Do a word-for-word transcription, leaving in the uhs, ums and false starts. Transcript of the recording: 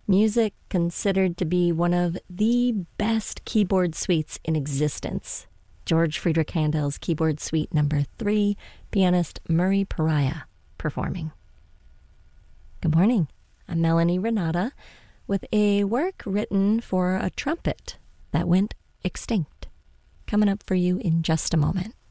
Music considered to be one of the best keyboard suites in existence. George Friedrich Handel's Keyboard Suite Number three, pianist Murray Pariah performing. Good morning. I'm Melanie Renata with a work written for a trumpet that went extinct. Coming up for you in just a moment.